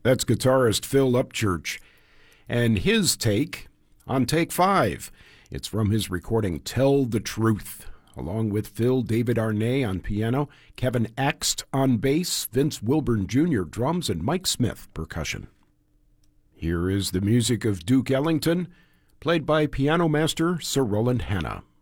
That's guitarist Phil Upchurch. And his take on Take 5. It's from his recording Tell the Truth, along with Phil David Arnay on piano, Kevin Axt on bass, Vince Wilburn Jr. drums, and Mike Smith percussion. Here is the music of Duke Ellington, played by piano master Sir Roland Hanna.